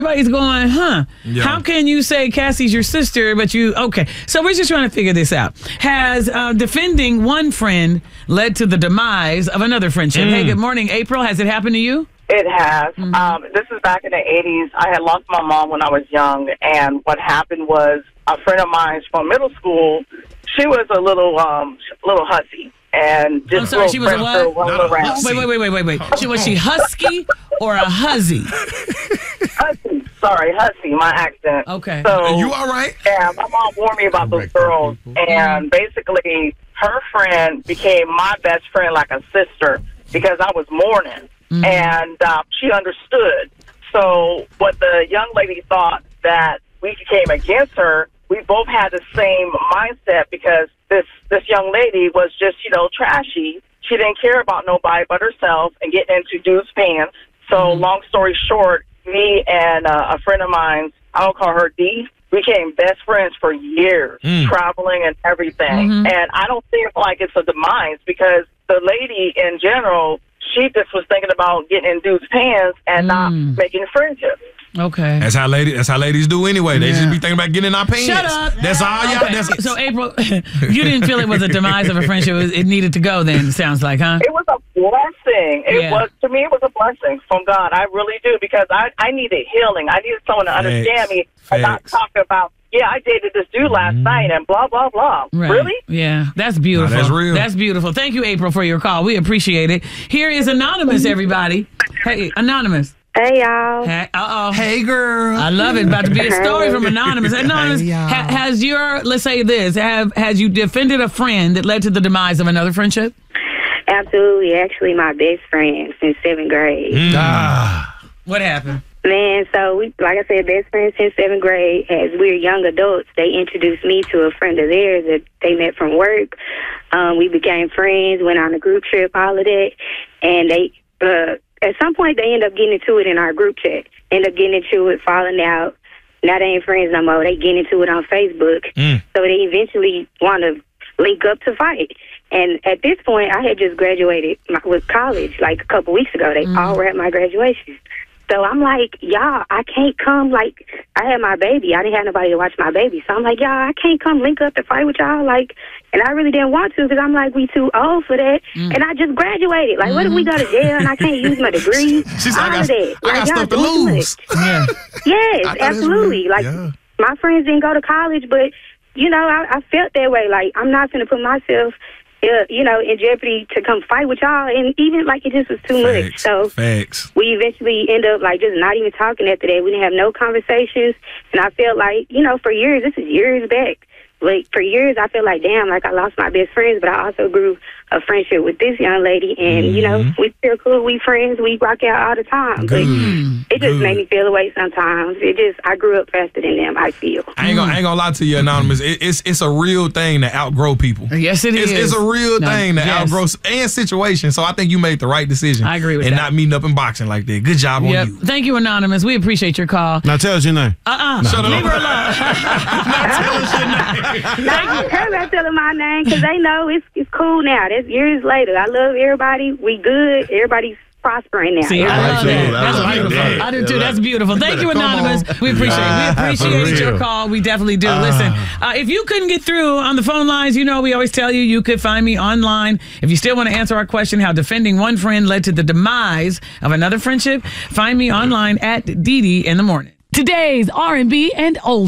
Everybody's going, Yeah. how can you say Cassie's your sister, but you, okay. So we're just trying to figure this out. Has defending one friend led to the demise of another friendship? Hey, good morning, April. Has it happened to you? It has. This is back in the 80s. I had lost my mom when I was young, and what happened was a friend of mine from middle school, she was a little hussy. And just I'm sorry, she was a what? Around. Wait. Was she husky or a huzzy? Hussy. Sorry, hussy, my accent. Okay. So, You all right? yeah, my mom warned me about those girls. And basically, her friend became my best friend like a sister because I was mourning. And she understood. So what the young lady thought that we became against her, we both had the same mindset because this young lady was just, trashy. She didn't care about nobody but herself and getting into dudes' pants. So long story short, me and a friend of mine, I'll call her D, we became best friends for years, traveling and everything. And I don't think like it's a demise because the lady in general, she just was thinking about getting in dudes' pants and not making friendships. Okay. That's how ladies do anyway. They just be thinking about getting in our pants. Shut up. That's all y'all. Okay. So, April, you didn't feel it was a demise of a friendship. It needed to go then, it sounds like, huh? It was a blessing. To me, it was a blessing from God. I really do because I needed healing. I needed someone to understand me and not talk about, I dated this dude last night and blah, blah, blah. Right. Really? Yeah, that's beautiful. No, that's real. That's beautiful. Thank you, April, for your call. We appreciate it. Here is Anonymous, everybody. Hey, Anonymous. Hey, y'all. Hey, Hey, girl. I love it. About to be a story from Anonymous. Anonymous, has let's say this, has you defended a friend that led to the demise of another friendship? Absolutely. Actually, my best friend since 7th grade. What happened? Man, so we, like I said, best friends since 7th grade. As we're young adults, they introduced me to a friend of theirs that they met from work. We became friends, went on a group trip, all of that. And they, at some point, they end up getting into it in our group chat. End up getting into it, falling out. Now they ain't friends no more. They get into it on Facebook. So they eventually want to link up to fight. And at this point, I had just graduated with college like a couple weeks ago. They all were at my graduation. So I'm like, y'all, I can't come. Like, I had my baby. I didn't have nobody to watch my baby. So I'm like, y'all, I can't come link up to fight with y'all. Like, and I really didn't want to because I'm like, we too old for that. And I just graduated. Like, what if we go to jail and I can't use my degree? She's like, I got stuff to lose. Yeah. Yes, absolutely. Like, my friends didn't go to college, but, I felt that way. Like, I'm not going to put myself in jeopardy to come fight with y'all, and even like it just was too much. So we eventually end up like just not even talking after that. We didn't have no conversations, and I felt like for years, this is years back. Like for years, I feel like damn, like I lost my best friends, but I also grew a friendship with this young lady, and we still cool. We friends. We rock out all the time. But it just made me feel away sometimes. I grew up faster than them. I feel. I ain't gonna lie to you, Anonymous. It's a real thing to outgrow people. Yes, it is. It's a real thing to outgrow and situations. So I think you made the right decision. I agree with that. And not meeting up in boxing like that. Good job on you. Thank you, Anonymous. We appreciate your call. Now tell us your name. Shut Leave up. her alone. Tell us your name. I don't care about telling my name because they know it's cool now. That's years later. I love everybody. We good. Everybody's prospering now. See, I love that. That's I like beautiful. that. I do too. That's beautiful. Thank you, Come Anonymous. on. We appreciate your real. call. We definitely do. Listen, if you couldn't get through on the phone lines, we always tell you could find me online. If you still want to answer our question, how defending one friend led to the demise of another friendship, find me online at DD in the Morning. Today's R&B and old